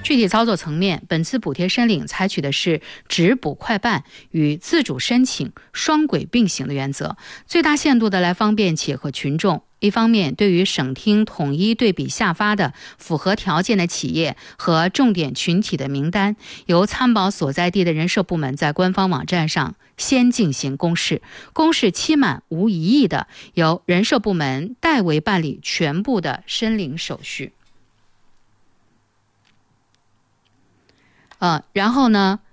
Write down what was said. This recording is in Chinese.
具体操作层面，本次补贴申领采取的是直补快办与自主申请双轨并行的原则，最大限度地来方便企业和群众。一方面，对于省厅统一对比下发的符合条件的企业和重点群体的名单，由参保所在地的人社部门在官方网站上先进行公示，公示期满无异议的，由人社部门代为办理全部的申领手续。然后呢，